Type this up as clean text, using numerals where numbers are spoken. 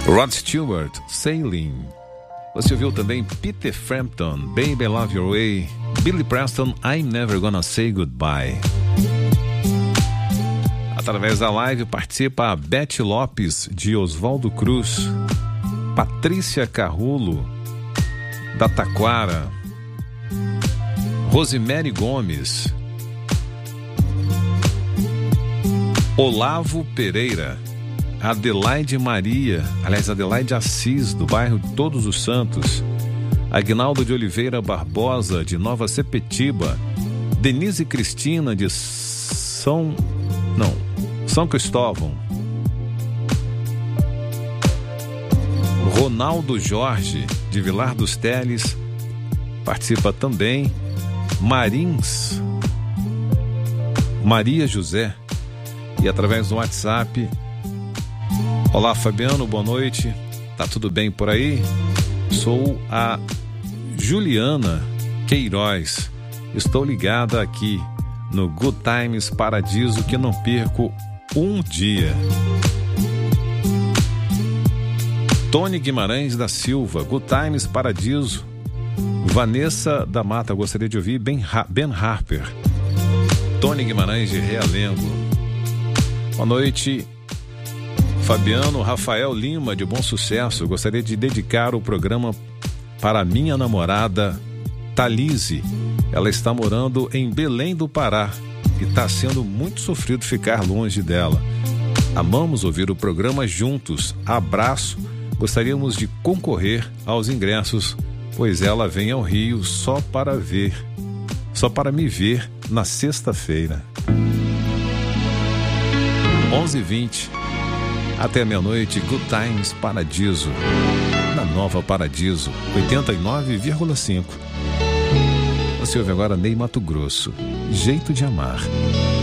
Rod Stewart, Sailing. Você ouviu também Peter Frampton, Baby I Love Your Way. Billy Preston, I'm Never Gonna Say Goodbye. Através da live participa a Beth Lopes, de Oswaldo Cruz, Patrícia Carrulo, da Taquara, Rosemary Gomes, Olavo Pereira, Adelaide Maria, aliás, Adelaide Assis, do bairro Todos os Santos, Aguinaldo de Oliveira Barbosa, de Nova Sepetiba, Denise Cristina, de São Cristóvão, Ronaldo Jorge, de Vilar dos Teles, participa também, Marins, Maria José, e através do WhatsApp: olá Fabiano, boa noite, tá tudo bem por aí? Sou a Juliana Queiroz, estou ligada aqui no Good Times Paradiso, que não perco um dia. Tony Guimarães da Silva, Good Times Paradiso. Vanessa da Mata, gostaria de ouvir Ben Harper. Tony Guimarães de Realengo. Boa noite, Fabiano. Rafael Lima, de Bom Sucesso, gostaria de dedicar o programa para minha namorada Thalise. Ela está morando em Belém do Pará e está sendo muito sofrido ficar longe dela. Amamos ouvir o programa juntos. Abraço. Gostaríamos de concorrer aos ingressos, pois ela vem ao Rio só para me ver na sexta-feira. 11h20 até meia-noite. Good Times Paradiso, na Nova Paradiso 89,5. Você ouve agora Ney Matogrosso, Jeito de Amar.